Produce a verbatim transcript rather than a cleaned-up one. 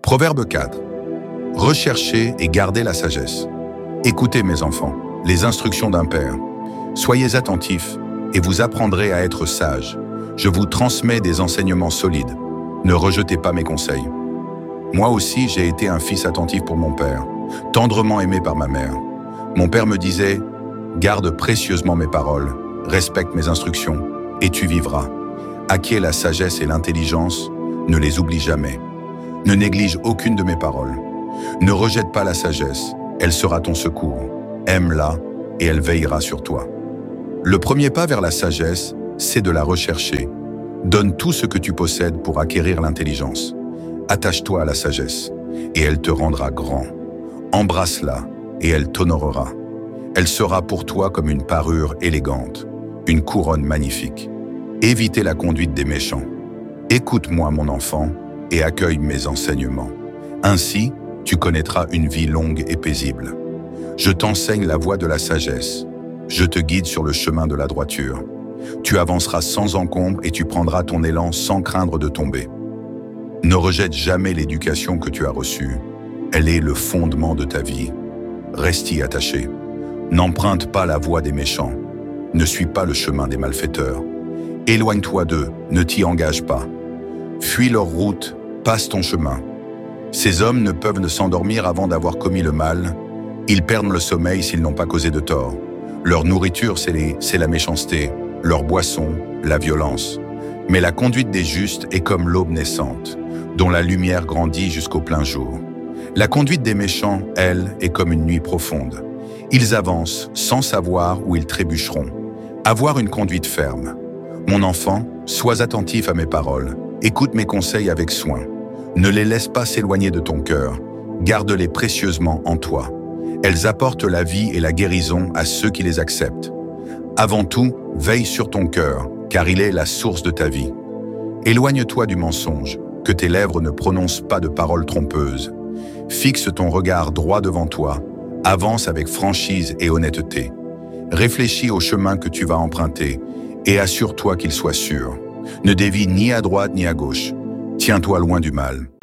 Proverbe quatre. Recherchez et gardez la sagesse. Écoutez mes enfants, les instructions d'un père. Soyez attentifs et vous apprendrez à être sages. Je vous transmets des enseignements solides. Ne rejetez pas mes conseils. Moi aussi, j'ai été un fils attentif pour mon père, tendrement aimé par ma mère. Mon père me disait « Garde précieusement mes paroles, respecte mes instructions, et tu vivras. Acquiers la sagesse et l'intelligence, ne les oublie jamais. Ne néglige aucune de mes paroles. Ne rejette pas la sagesse, elle sera ton secours. Aime-la et elle veillera sur toi. » Le premier pas vers la sagesse, c'est de la rechercher. Donne tout ce que tu possèdes pour acquérir l'intelligence. Attache-toi à la sagesse, et elle te rendra grand. Embrasse-la, et elle t'honorera. Elle sera pour toi comme une parure élégante, une couronne magnifique. Évitez la conduite des méchants. Écoute-moi, mon enfant, et accueille mes enseignements. Ainsi, tu connaîtras une vie longue et paisible. Je t'enseigne la voie de la sagesse. Je te guide sur le chemin de la droiture. Tu avanceras sans encombre et tu prendras ton élan sans craindre de tomber. Ne rejette jamais l'éducation que tu as reçue. Elle est le fondement de ta vie. Reste y attaché. N'emprunte pas la voie des méchants. Ne suis pas le chemin des malfaiteurs. Éloigne-toi d'eux, ne t'y engage pas. Fuis leur route, passe ton chemin. Ces hommes ne peuvent ne s'endormir avant d'avoir commis le mal. Ils perdent le sommeil s'ils n'ont pas causé de tort. Leur nourriture, c'est les, c'est la méchanceté. Leur boisson, la violence. Mais la conduite des justes est comme l'aube naissante, dont la lumière grandit jusqu'au plein jour. La conduite des méchants, elle, est comme une nuit profonde. Ils avancent sans savoir où ils trébucheront. Avoir une conduite ferme. Mon enfant, sois attentif à mes paroles. Écoute mes conseils avec soin. Ne les laisse pas s'éloigner de ton cœur. Garde-les précieusement en toi. Elles apportent la vie et la guérison à ceux qui les acceptent. Avant tout, veille sur ton cœur, car il est la source de ta vie. Éloigne-toi du mensonge, que tes lèvres ne prononcent pas de paroles trompeuses. Fixe ton regard droit devant toi, avance avec franchise et honnêteté. Réfléchis au chemin que tu vas emprunter et assure-toi qu'il soit sûr. Ne dévie ni à droite ni à gauche. Tiens-toi loin du mal.